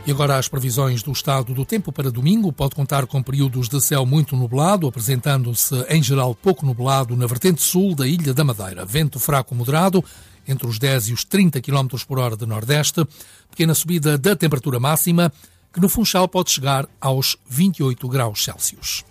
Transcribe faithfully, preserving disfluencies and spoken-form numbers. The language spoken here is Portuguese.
E agora as previsões do estado do tempo para domingo. Pode contar com períodos de céu muito nublado, apresentando-se em geral pouco nublado na vertente sul da Ilha da Madeira. Vento fraco moderado, entre os dez e os trinta quilómetros por hora de nordeste. Pequena subida da temperatura máxima, que no Funchal pode chegar aos vinte e oito graus Celsius.